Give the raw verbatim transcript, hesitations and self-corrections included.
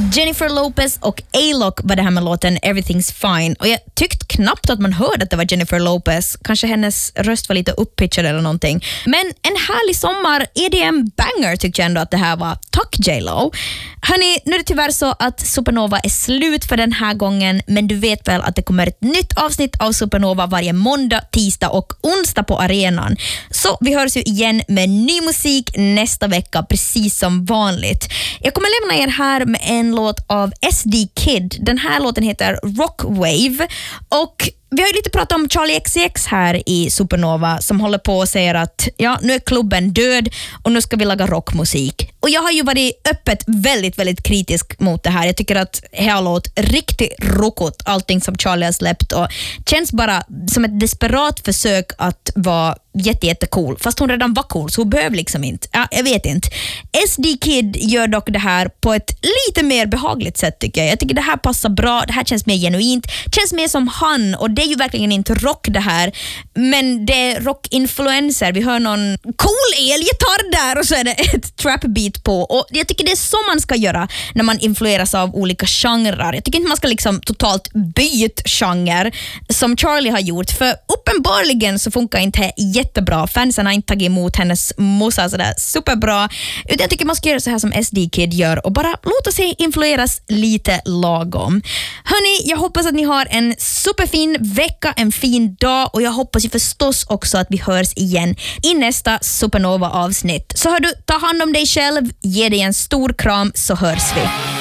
Jennifer Lopez och A-Lock var det här med låten Everything's Fine. Och jag tyckte knappt att man hörde att det var Jennifer Lopez. Kanske hennes röst var lite uppitchad eller någonting. Men en härlig sommar, E D M-banger tyckte jag ändå att det här var. Tack J-Lo. Hörrni, nu är det tyvärr så att Supernova är slut för den här gången. Men du vet väl att det kommer ett nytt avsnitt av Supernova varje måndag, tisdag och onsdag på arenan. Så vi hörs ju igen med ny musik nästa vecka, precis som vanligt. Jag kommer lämna er här med en låt av S D Kid. Den här låten heter Rockwave och vi har ju lite pratat om Charlie X C X här i Supernova som håller på och säger att ja, nu är klubben död och nu ska vi laga rockmusik. Och jag har ju varit öppet väldigt, väldigt kritisk mot det här. Jag tycker att det här låter riktigt rokot, allting som Charlie har släppt och känns bara som ett desperat försök att vara jätte, jätte cool. Fast hon redan var cool så hon behöver liksom inte. Ja, jag vet inte. S D Kid gör dock det här på ett lite mer behagligt sätt tycker jag. Jag tycker det här passar bra. Det här känns mer genuint. Känns mer som han och det är ju verkligen inte rock det här. Men det är rock-influencer. Vi hör någon cool elgitarr där och så är det ett trap beat på. Och jag tycker det är så man ska göra när man influeras av olika genrer. Jag tycker inte man ska liksom totalt byta genre som Charlie har gjort. För uppenbarligen så funkar inte det jättebra. Fansen har inte tagit emot hennes mossa sådär superbra. Utan jag tycker man ska göra så här som S D Kid gör och bara låta sig influeras lite lagom. Hörni, jag hoppas att ni har en superfin vecka, en fin dag och jag hoppas ju förstås också att vi hörs igen i nästa Supernova-avsnitt. Så hör du, ta hand om dig själv, ge dig en stor kram så hörs vi.